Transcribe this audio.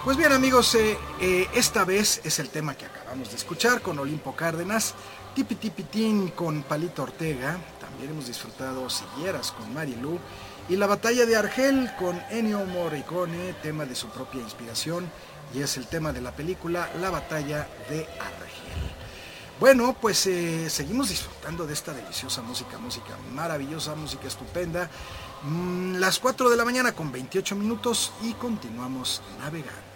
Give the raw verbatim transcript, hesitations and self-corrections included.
Pues bien amigos, eh, eh, esta vez es el tema que acabamos de escuchar con Olimpo Cárdenas, Tipi Tipitín con Palito Ortega, también hemos disfrutado Siguieras con Marilú y La Batalla de Argel con Ennio Morricone, tema de su propia inspiración y es el tema de la película La Batalla de Argel. Bueno, pues eh, seguimos disfrutando de esta deliciosa música, música maravillosa, música estupenda. Mm, las cuatro de la mañana con veintiocho minutos y continuamos navegando.